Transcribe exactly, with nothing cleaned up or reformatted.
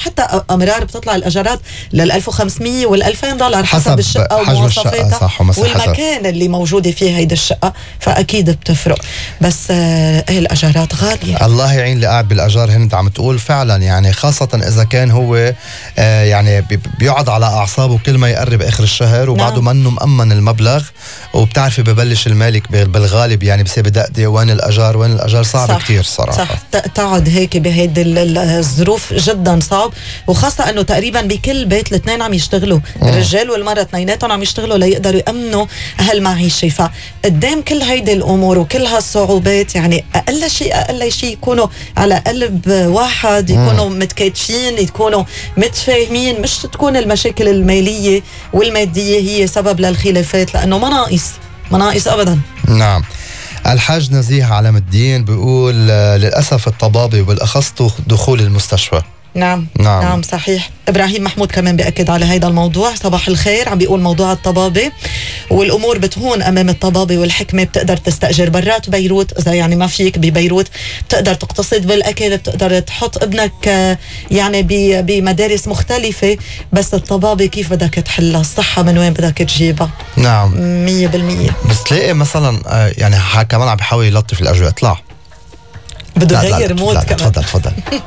حتى أمرار بتطلع الأجارات لل ألف وخمسمية وال ألفين دولار حسب, حسب الشقة ومواصفاتها والمكان اللي موجودة فيه هيدا الشقة، فأكيد بتفرق. بس آه الأجارات غالية. الله يعين اللي قاعد بالأجار. هند عم تقول فعلا يعني، خاصة إذا كان هو آه يعني بيقعد على أعصابه كل ما يقرب آخر الشهر وبعده نعم. منه مأمن المبلغ، وبتعرفي ببلش المالك بالغالب يعني بصير بدقدي وين الأجار وين الأجار، صعب صح. كتير صراحة. صح. تقعد هيك بهيدي الظروف جدا صعب، وخاصة أنه تقريبا بكل بيت الاثنين عم يشتغلوا، م. الرجال والمرأة اثنيناتهم عم يشتغلوا ليقدروا يأمنوا هالمعيشة. فقدام كل هيدي الأمور وكل هالصعوبات يعني أقل شيء أقل شيء يكونوا على قلب واحد، يكونوا م. متكاتفين، يكونوا متفاهمين، مش تكون المشاكل المالية والمادية هي سبب للخلافات، لأنه ما ناقص ما ناقص أبدا. نعم. الحاج نزيه علم الدين بيقول للأسف الطبابة وبالأخص دخول المستشفى. نعم. نعم نعم صحيح. إبراهيم محمود كمان بيأكد على هيدا الموضوع. صباح الخير. عم بيقول موضوع الطبابة والأمور بتهون أمام الطبابة والحكمة. بتقدر تستأجر برات بيروت إذا يعني ما فيك ببيروت، بتقدر تقتصد بالأكل، بتقدر تحط ابنك يعني بمدارس مختلفة، بس الطبابة كيف بدك تحلها؟ الصحة من وين بدك تجيبها؟ نعم مية بالمية. بس تلاقي مثلا يعني كمان عم بيحاول يلطف الأجواء. اطلع بده يغير مود كمان. تفضل تفضل